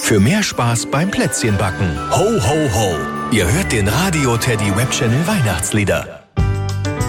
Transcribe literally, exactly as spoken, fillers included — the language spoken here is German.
für mehr Spaß beim Plätzchenbacken. Ho, ho, ho. Ihr hört den Radio Teddy Web Channel Weihnachtslieder.